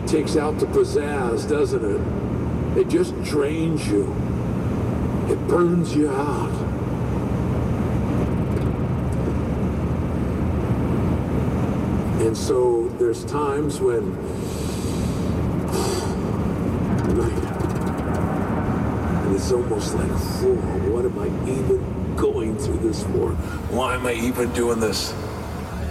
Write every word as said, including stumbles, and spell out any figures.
It takes out the pizzazz, doesn't it? It just drains you. It burns you out. And so there's times when and it's almost like, whoa, what am I even going through this for? Why am I even doing this?